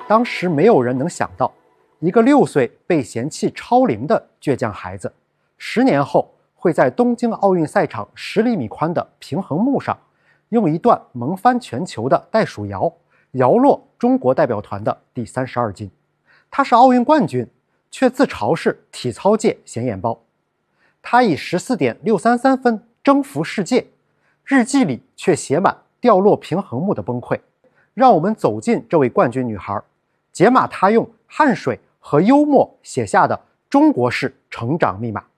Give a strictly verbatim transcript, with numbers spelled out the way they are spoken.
当时没有人能想到，一个六岁被嫌弃超龄的倔强孩子，十年后会在东京奥运赛场十厘米宽的平衡木上，用一段萌翻全球的袋鼠摇，摇落中国代表团的第三十二金。他是奥运冠军，却自嘲是体操界显眼包。他以 十四点六三三 分征服世界，日记里却写满掉落平衡木的崩溃。让我们走进这位冠军女孩，解码她用汗水和幽默写下的中国式成长密码。